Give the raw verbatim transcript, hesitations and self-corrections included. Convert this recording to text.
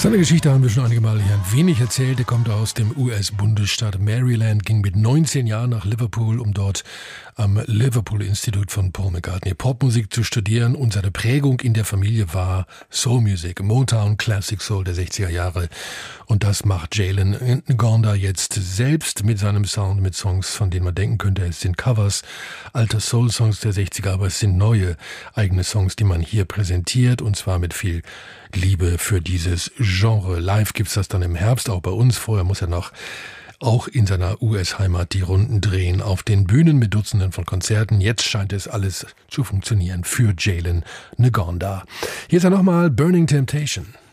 Seine Geschichte haben wir schon einige Mal hier ein wenig erzählt. Er kommt aus dem U S-Bundesstaat Maryland, ging mit neunzehn Jahren nach Liverpool, um dort am Liverpool Institute von Paul McCartney Popmusik zu studieren. Und seine Prägung in der Familie war Soul Music, Motown, Classic Soul der sechziger Jahre. Und das macht Jalen Ngonda jetzt selbst mit seinem Sound, mit Songs, von denen man denken könnte, es sind Covers alter Soul-Songs der sechziger, aber es sind neue eigene Songs, die man hier präsentiert, und zwar mit viel Liebe für dieses Genre. Live gibt's das dann im Herbst, auch bei uns. Vorher muss er noch auch in seiner U S-Heimat die Runden drehen, auf den Bühnen mit Dutzenden von Konzerten. Jetzt scheint es alles zu funktionieren für Jalen Ngonda. Hier ist er nochmal, Burning Temptation.